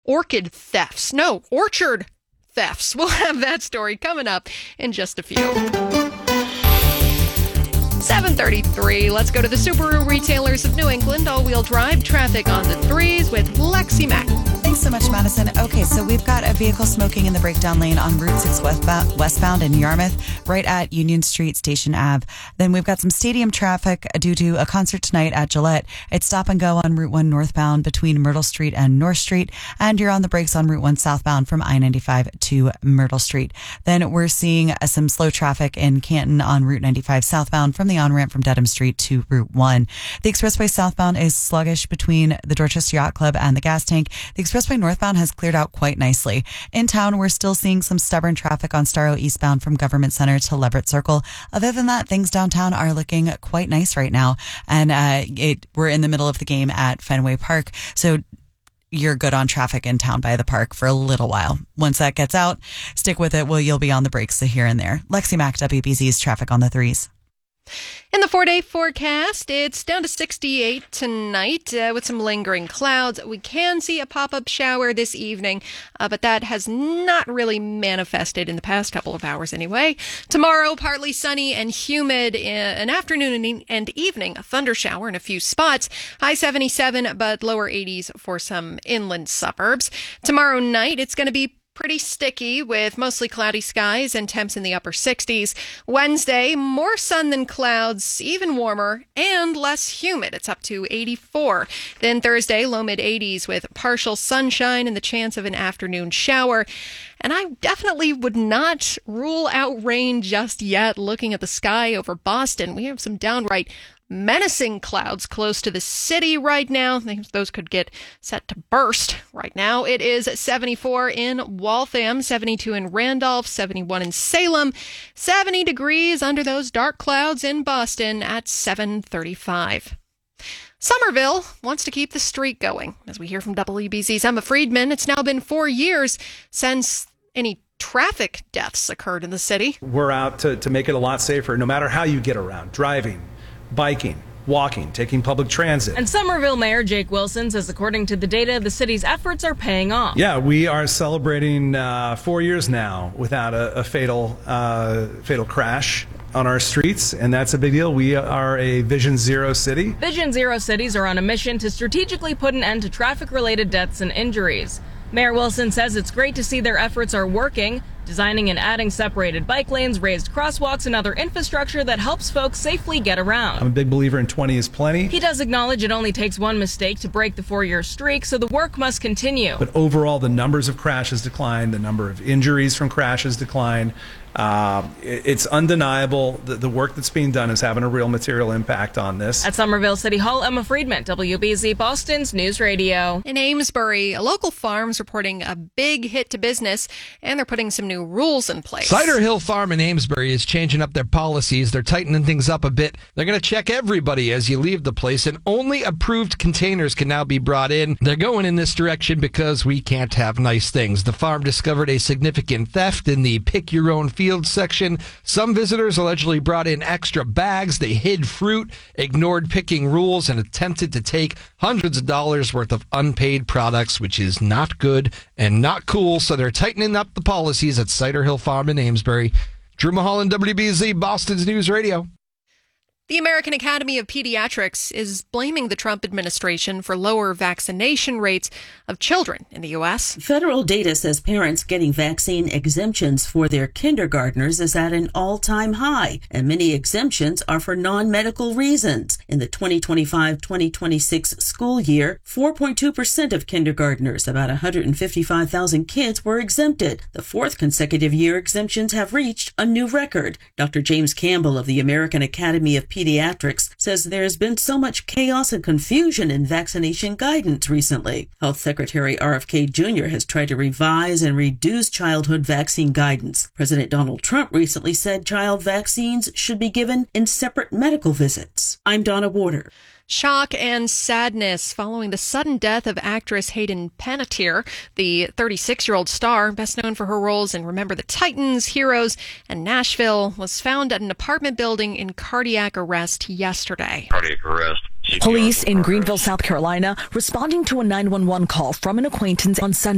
orchid thefts. No, orchard thefts. We'll have that story coming up in just a few. 7:33. Let's go to the Subaru Retailers of New England. All-wheel drive traffic on the 3s with Lexi Mack. Thanks so much, Madison. Okay, so we've got a vehicle smoking in the breakdown lane on Route 6 westbound in Yarmouth, right at Union Street, Station Ave. Then we've got some stadium traffic due to a concert tonight at Gillette. It's stop and go on Route 1 northbound between Myrtle Street and North Street, and you're on the brakes on Route 1 southbound from I-95 to Myrtle Street. Then we're seeing some slow traffic in Canton on Route 95 southbound from the on-ramp from Dedham Street to Route 1. The expressway southbound is sluggish between the Dorchester Yacht Club and the gas tank. The expressway northbound has cleared out quite nicely. In town, we're still seeing some stubborn traffic on Starro eastbound from Government Center to Leverett Circle. Other than that, things downtown are looking quite nice right now. And we're in the middle of the game at Fenway Park, so you're good on traffic in town by the park for a little while. Once that gets out, stick with it. You'll be on the brakes here and there. Lexi Mack, WBZ's traffic on the 3s. In the 4-day forecast, it's down to 68 tonight with some lingering clouds. We can see a pop-up shower this evening, but that has not really manifested in the past couple of hours anyway. Tomorrow, partly sunny and humid, an afternoon and evening, a thunder shower in a few spots. High 77, but lower 80s for some inland suburbs. Tomorrow night, it's going to be pretty sticky with mostly cloudy skies and temps in the upper 60s. Wednesday, more sun than clouds, even warmer and less humid. It's up to 84. Then Thursday, low mid 80s with partial sunshine and the chance of an afternoon shower. And I definitely would not rule out rain just yet. Looking at the sky over Boston, we have some downright menacing clouds close to the city right now. Those could get set to burst right now. It is 74 in Waltham, 72 in Randolph, 71 in Salem, 70 degrees under those dark clouds in Boston at 7:35. Somerville wants to keep the streak going. As we hear from WBZ's Emma Friedman, it's now been 4 years since any traffic deaths occurred in the city. We're out to make it a lot safer, no matter how you get around, driving, biking, walking, taking public transit. And Somerville Mayor Jake Wilson says according to the data, the city's efforts are paying off. Yeah, we are celebrating 4 years now without a fatal crash on our streets, and that's a big deal. We are a Vision Zero city. Vision Zero cities are on a mission to strategically put an end to traffic-related deaths and injuries. Mayor Wilson says it's great to see their efforts are working, designing and adding separated bike lanes, raised crosswalks, and other infrastructure that helps folks safely get around. I'm a big believer in 20 is plenty. He does acknowledge it only takes one mistake to break the 4-year streak, so the work must continue. But overall, the numbers of crashes decline, the number of injuries from crashes decline. It's undeniable that the work that's being done is having a real material impact on this. At Somerville City Hall, Emma Friedman, WBZ Boston's News Radio. In Amesbury, a local farm's reporting a big hit to business, and they're putting some new rules in place. Cider Hill Farm in Amesbury is changing up their policies. They're tightening things up a bit. They're going to check everybody as you leave the place, and only approved containers can now be brought in. They're going in this direction because we can't have nice things. The farm discovered a significant theft in the pick your own field section. Some visitors allegedly brought in extra bags. They hid fruit, ignored picking rules, and attempted to take hundreds of dollars worth of unpaid products, which is not good and not cool. So they're tightening up the policies at Cider Hill Farm in Amesbury. Drew Mulholland, WBZ, Boston's News Radio. The American Academy of Pediatrics is blaming the Trump administration for lower vaccination rates of children in the U.S. Federal data says parents getting vaccine exemptions for their kindergartners is at an all-time high, and many exemptions are for non-medical reasons. In the 2025-2026 school year, 4.2% of kindergartners, about 155,000 kids, were exempted. The fourth consecutive year exemptions have reached a new record. Dr. James Campbell of the American Academy of Pediatrics says there has been so much chaos and confusion in vaccination guidance recently. Health Secretary RFK Jr. has tried to revise and reduce childhood vaccine guidance. President Donald Trump recently said child vaccines should be given in separate medical visits. I'm Donna Warder. Shock and sadness following the sudden death of actress Hayden Panettiere. The 36-year-old star, best known for her roles in Remember the Titans, Heroes, and Nashville, was found at an apartment building in cardiac arrest yesterday. Cardiac arrest. Police in Greenville, South Carolina, responding to a 911 call from an acquaintance on Sunday.